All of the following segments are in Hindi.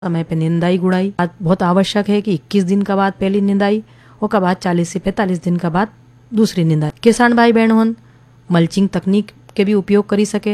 समय पे निंदाई गुड़ाई बात बहुत आवश्यक है कि 21 दिन का बाद पहली निंदाई और का बाद 40 से 45 दिन का बाद दूसरी निंदाई। किसान भाई बहन होन मल्चिंग तकनीक के भी उपयोग करी सके।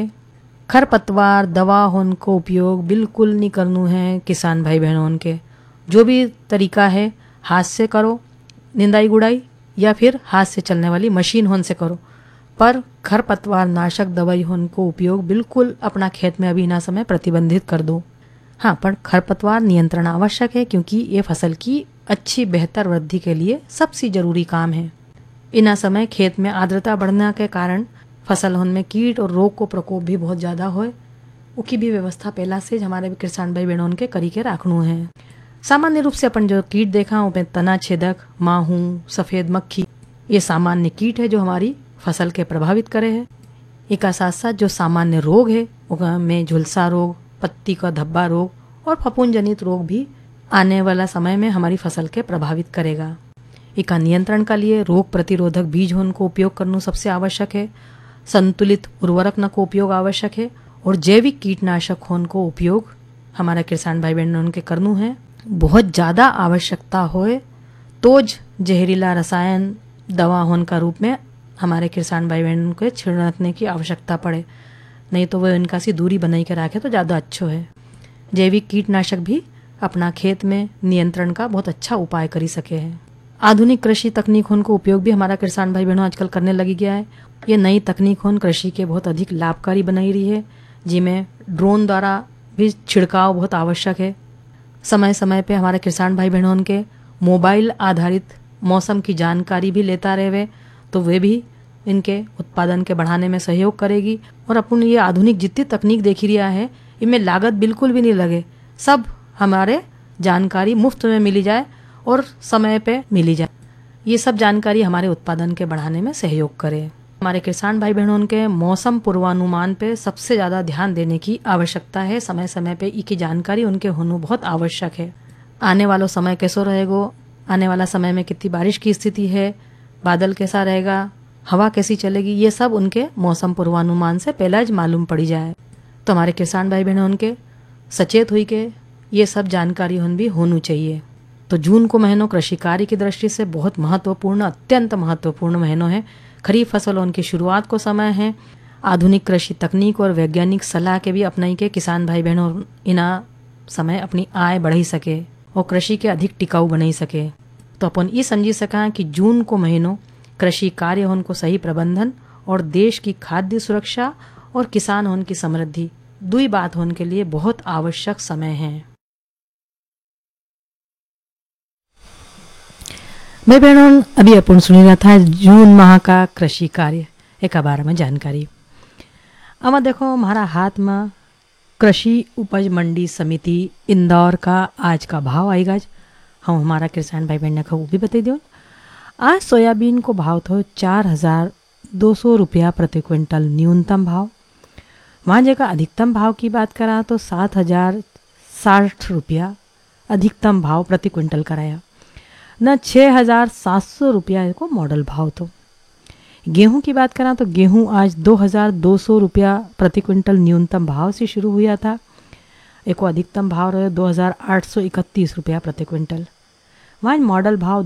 खरपतवार दवा होन को उपयोग बिल्कुल नहीं करनू है किसान भाई बहन होन के। जो भी तरीका है हाथ से करो निंदाई गुड़ाई या फिर हाथ से चलने वाली मशीन होन से करो, पर खरपतवार नाशक दवाई होन को उपयोग बिल्कुल अपना खेत में अभी ना समय प्रतिबंधित कर दो। हाँ, पर खरपतवार नियंत्रण आवश्यक है क्योंकि ये फसल की अच्छी बेहतर वृद्धि के लिए सबसे जरूरी काम है। इना समय खेत में आर्द्रता बढ़ने के कारण फसल में कीट और रोग को प्रकोप भी बहुत ज़्यादा होए, उसकी भी व्यवस्था पहला से हमारे किसान भाई बहनों के करी के राखनू है। सामान्य रूप से अपन जो कीट देखा उसमें तना छेदक, माहू, सफ़ेद मक्खी ये सामान्य कीट है जो हमारी फसल के प्रभावित करे है। एक साथ साथ जो सामान्य रोग है उनमें झुलसा रोग, पत्ती का धब्बा रोग और फफूंद जनित रोग भी आने वाला समय में हमारी फसल के प्रभावित करेगा। इसका नियंत्रण के लिए रोग प्रतिरोधक बीज होने को उपयोग करना सबसे आवश्यक है। संतुलित उर्वरक न को उपयोग आवश्यक है और जैविक कीटनाशक होने को उपयोग हमारा किसान भाई बहनों के करनू है। बहुत ज़्यादा आवश्यकता होए तो जहरीला रसायन दवा होने का रूप में हमारे किसान भाई बहनों के छिड़कने की आवश्यकता पड़े, नहीं तो वह इनका सी दूरी बनाई के रखे तो ज़्यादा अच्छा है। जैविक कीटनाशक भी अपना खेत में नियंत्रण का बहुत अच्छा उपाय करी सके हैं। आधुनिक कृषि तकनीक होने को उपयोग भी हमारा किसान भाई बहनों आजकल करने लगी गया है। ये नई तकनीक होन कृषि के बहुत अधिक लाभकारी बनाई रही है, जिसमें ड्रोन द्वारा भी छिड़काव बहुत आवश्यक है। समय समय पे हमारे किसान भाई बहनों के मोबाइल आधारित मौसम की जानकारी भी लेता रहे तो वे भी इनके उत्पादन के बढ़ाने में सहयोग करेगी। और अपन ये आधुनिक जितनी तकनीक देखी रहा है इनमें लागत बिल्कुल भी नहीं लगे, सब हमारे जानकारी मुफ्त में मिली जाए और समय पे मिली जाए। ये सब जानकारी हमारे उत्पादन के बढ़ाने में सहयोग करे। हमारे किसान भाई बहनों के मौसम पूर्वानुमान पे सबसे ज़्यादा ध्यान देने की आवश्यकता है। समय समय पे इसकी जानकारी उनके होना बहुत आवश्यक है। आने वाला समय कैसो रहेगो, आने वाला समय में कितनी बारिश की स्थिति है, बादल कैसा रहेगा, हवा कैसी चलेगी, ये सब उनके मौसम पूर्वानुमान से पहले ज मालूम पड़ी जाए तो हमारे किसान भाई बहनों के सचेत हुई के ये सब जानकारी होन भी होनी चाहिए। तो जून को महीनों कृषि कार्य की दृष्टि से बहुत महत्वपूर्ण, अत्यंत महत्वपूर्ण महीनों है। खरीफ फसलों की शुरुआत को समय है। आधुनिक कृषि तकनीक और वैज्ञानिक सलाह के भी अपनाई के किसान भाई बहनों इना समय अपनी आय बढ़ाई सके और कृषि के अधिक टिकाऊ बनाई सके। तो अपन ये समझी सका कि जून को महीनों कृषि कार्य होने को सही प्रबंधन और देश की खाद्य सुरक्षा और किसान होने की समृद्धि दुई बात होने के लिए बहुत आवश्यक समय है। भाई बहनों अभी अपन सुनी रहा था जून माह का कृषि कार्य एक बारे में जानकारी। अब देखो हमारा हाथ में कृषि उपज मंडी समिति इंदौर का आज का भाव आएगा। हम हमारा किसान भाई बहन को वो भी बता दो। आज सोयाबीन को भाव तो 4,200 रुपया प्रति क्विंटल न्यूनतम भाव। वहाँ जगह अधिकतम भाव की बात करा तो 7,060 रुपया अधिकतम भाव प्रति क्विंटल कराया न 6,700 रुपया को मॉडल भाव। तो गेहूं की बात करा तो गेहूं आज 2,200 रुपया प्रति क्विंटल न्यूनतम भाव से शुरू हुआ था। एक अधिकतम भाव रहे 2,831 रुपया प्रति क्विंटल। वहाँ मॉडल भाव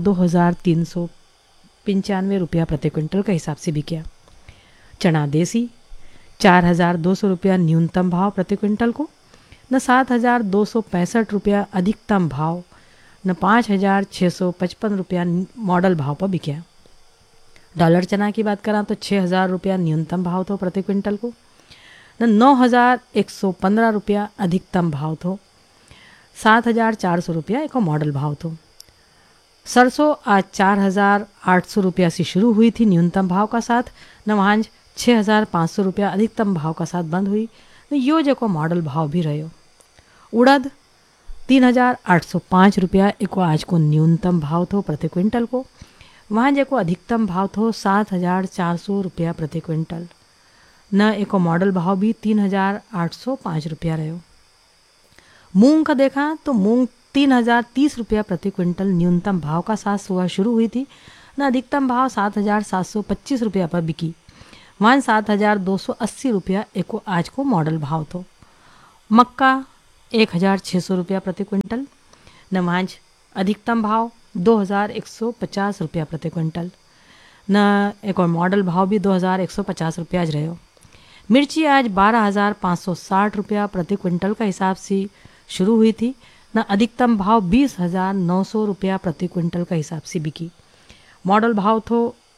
2,395 रुपया प्रति क्विंटल के हिसाब से बिका। चना देसी 4,200 रुपया न्यूनतम भाव प्रति क्विंटल को न 7,265 रुपया अधिकतम भाव न 5,655 रुपया मॉडल भाव पर बिका। डॉलर चना की बात करा तो 6,000 रुपया न्यूनतम भाव तो प्रति क्विंटल को न 9,115 रुपया अधिकतम भाव तो 7,400 रुपया एक मॉडल भाव तो। सरसों आज 4,800 रुपया से शुरू हुई थी न्यूनतम भाव का साथ न वहाँ 6,500 रुपया अधिकतम भाव का साथ बंद हुई न यो जो मॉडल भाव भी रहो। उड़द 3,805 रुपया एक आज को न्यूनतम भाव तो प्रति क्विंटल को। वहाँ जो अधिकतम भाव तो 7,400 रुपया प्रति क्विंटल न एक मॉडल भाव भी 3,805 रुपया रहो। मूंग का देखा तो मूंग 3,030 रुपया प्रति क्विंटल न्यूनतम भाव का साथ सुबह शुरू हुई थी न अधिकतम भाव 7,725 रुपया पर बिकी। वहाँ 7,280 रुपया एक आज को मॉडल भाव तो। मक्का 1600 रुपया प्रति क्विंटल। न वांज अधिकतम भाव 2150 रुपया प्रति क्विंटल। न एक और मॉडल भाव भी 2150 रुपया आज रहे हो। मिर्ची आज 12,560 रुपया प्रति क्विंटल का हिसाब से शुरू हुई थी। न अधिकतम भाव 20,900 रुपया प्रति क्विंटल का हिसाब से बिकी। मॉडल भाव तो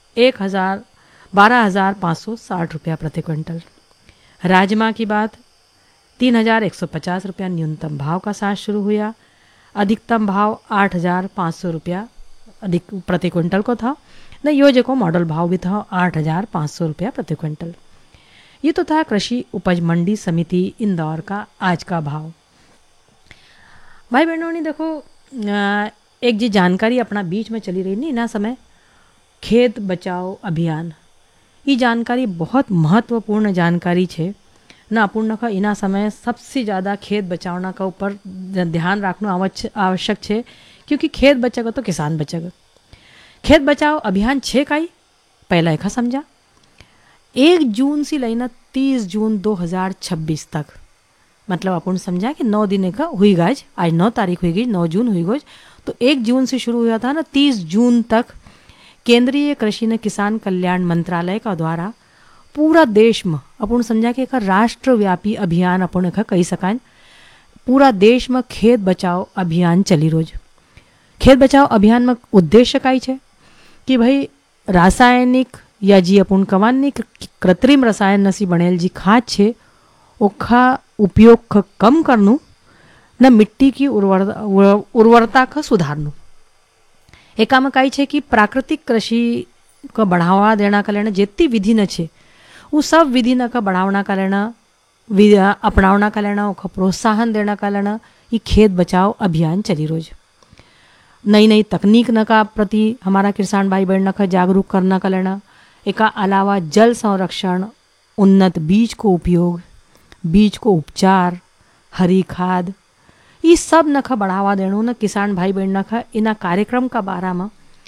12,560 रुपया प्रति क्विंटल। राजमा की बात 3,150 रुपया न्यूनतम भाव का साथ शुरू हुआ। अधिकतम भाव 8,500 रुपया अधिक प्रति क्विंटल को था। न योजे को मॉडल भाव भी था 8,500 रुपया प्रति क्विंटल। ये तो था कृषि उपज मंडी समिति इंदौर का आज का भाव। भाई बहनों ने देखो एक जी जानकारी अपना बीच में चली रही नहीं ना समय, खेत बचाओ अभियान। ये जानकारी बहुत महत्वपूर्ण जानकारी छे ना। अपूर्ण का इना समय सबसे ज़्यादा खेत बचावना का ऊपर ध्यान रखना आवश्यक छे, क्योंकि खेत बचेगा तो किसान बचेगा। खेत बचाओ अभियान छे काई पहला एक समझा। 1 जून से लेना 30 जून 2026 तक, मतलब अपन समझा कि 9 दिन का हुई गाज। आज 9 तारीख हुई गई, 9 जून हुई गई, तो 1 जून से शुरू हुआ था ना 30 जून तक केंद्रीय कृषि न किसान कल्याण मंत्रालय का द्वारा पूरा देश में अपन समझा कि एक राष्ट्रव्यापी अभियान अपन एक कही सकान। पूरा देश में खेत बचाओ अभियान चली रोज। खेत बचाओ अभियान में उद्देश्य काई छे कि भाई रासायनिक या जी अपन कवानी कृत्रिम रसायन नसी बनेल जी खाद छे ओखा उपयोग कम करनू न मिट्टी की उर्वरता का सुधारनू। एका में काई छे कि प्राकृतिक कृषि का बढ़ावा देना का लेना जितनी विधि न छे वो सब विधि न का बढ़ावना का लेना, अपनावना का लेना, ओखा प्रोत्साहन देना का लेना ये खेत बचाओ अभियान चली रोज। नई नई तकनीक न का प्रति हमारा किसान भाई बहन का जागरूक करना का लेना। एका अलावा जल संरक्षण, उन्नत बीज को उपयोग, बीज को उपचार, हरी खाद, ये सब नखा बढ़ावा देना न किसान भाई बहन नखा इना कार्यक्रम का बारे में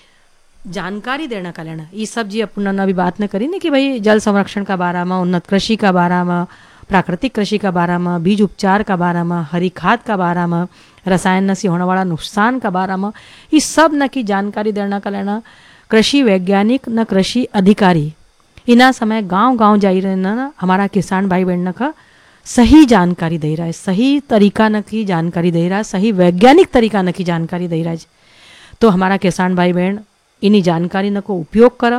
जानकारी देना का लेना। ये सब जी अपन अभी बात न करी ना कि भाई जल संरक्षण का बारे में, उन्नत कृषि का बारे में, प्राकृतिक कृषि का बारे में, बीज उपचार का बारे में, हरी खाद का बारे में, रसायन से होने वाला नुकसान का बारे में, ये सब न की जानकारी देना का लेना। कृषि वैज्ञानिक न कृषि अधिकारी इना समय गांव गांव जाई रहे ना हमारा किसान भाई बहन का सही जानकारी दे रहा है, सही तरीका न की जानकारी दे रहा है, सही वैज्ञानिक तरीका न की जानकारी दे रहा है। तो हमारा किसान भाई बहन इन्हीं जानकारी न को उपयोग कर।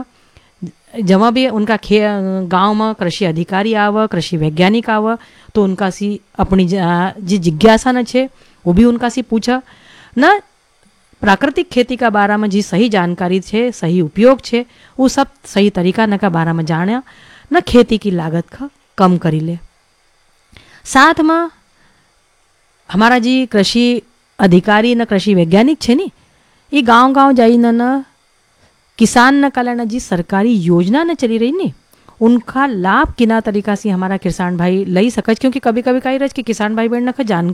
जब भी उनका गांव में कृषि अधिकारी आव, कृषि वैज्ञानिक आव, तो उनका सी अपनी जी जिज्ञासा न छे वो भी उनका सी पूछा न। प्राकृतिक खेती का बारे में जी सही जानकारी छे, सही उपयोग छे, वो सब सही तरीका न का बारे में जाना न खेती की लागत का कम करी ले। साथ में हमारा जी कृषि अधिकारी न कृषि वैज्ञानिक छे नी ये गांव गांव जाई न किसान न कल्याण जी सरकारी योजना न चली रही नी उनका लाभ किना तरीका से हमारा किसान भाई लई सकज। क्योंकि कभी कभी कही रह कि किसान भाई बहन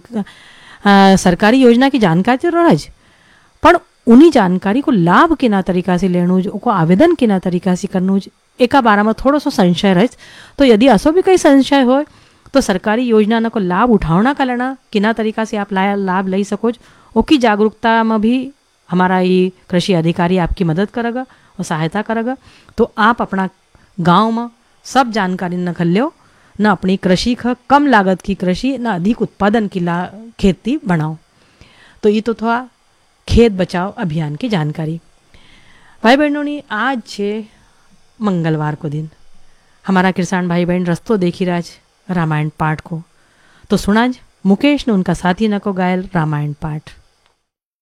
न सरकारी योजना की जानकारी तो रह पर उन्हीं जानकारी को लाभ किना तरीका से लेनूज, उनको आवेदन किना तरीका से करनूज, एका बारे में थोड़ा सो संशय रहे। तो यदि असो भी कई संशय हो तो सरकारी योजना न को लाभ उठावना का लेना किना तरीका से आप लाभ ले सकोज, ओकी जागरूकता में भी हमारा ये कृषि अधिकारी आपकी मदद करेगा और सहायता करेगा। तो आप अपना गांव में सब जानकारी न कर लो, न अपनी कृषि का कम लागत की कृषि न अधिक उत्पादन की खेती बनाओ। तो ये तो था खेत बचाओ अभियान की जानकारी। भाई बहनों ने आज छे मंगलवार को दिन हमारा किसान भाई बहन रस्तो देखी राज रामायण पाठ को, तो सुनाज मुकेश ने उनका साथी न को गायल रामायण पाठ।